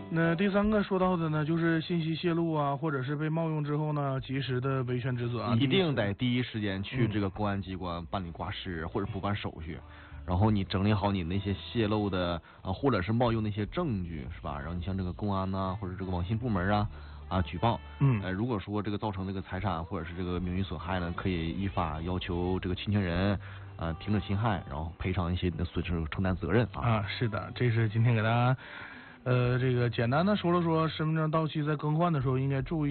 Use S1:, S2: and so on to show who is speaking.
S1: 那第三个说到的呢，就是信息泄露啊，或者是被冒用之后呢，及时的维权职责啊，
S2: 一定得第一时间去这个公安机关办理挂失或者补办手续，然后你整理好你那些泄露的或者是冒用那些证据，是吧？然后你像这个公安呐，或者这个网信部门举报，如果说这个造成这个财产或者是这个名誉损害呢，可以依法要求这个侵权人停止侵害，然后赔偿一些你的损失，承担责任啊。
S1: 是的，这是今天给大家这个简单的说了说身份证到期在更换的时候应该注意